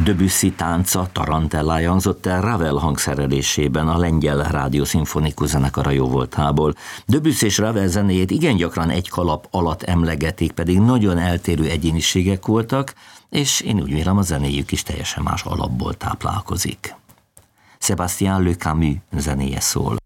Debussy tánca, tarantellája hangzott el Ravel hangszerelésében a Lengyel Rádiószimfonikus Zenekar a jóvoltából. Debussy és Ravel zenéjét igen gyakran egy kalap alatt emlegetik, pedig nagyon eltérő egyéniségek voltak, és én úgy vélem, a zenéjük is teljesen más alapból táplálkozik. Sébastien Le Camus zenéje szól.